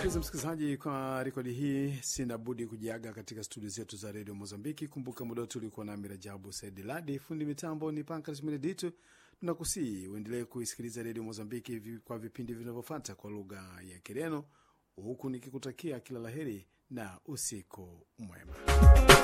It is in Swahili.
Msikilizaji, kwa rekodi hii sina budi kujiaga katika studio zetu za Radio Mozambiki. Kumbuka muda wetu ulikuwa na Mirajabu Said Ladi, fundi mitambo ni Pankras Meneditu. Tunakusii uendelee kuisikiliza Radio Mozambiki kwa vipindi vinavyofuata kwa lugha ya Kireno, huku nikikutakia kila laheri na usiku mwema.